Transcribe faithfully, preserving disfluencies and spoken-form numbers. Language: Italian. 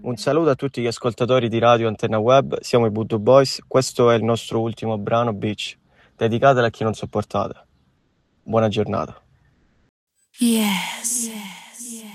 Un saluto a tutti gli ascoltatori di Radio Antenna Web, siamo i Voodoo Boys, questo è il nostro ultimo brano Beach, dedicatelo a chi non sopportate. Buona giornata. Yes. Yes.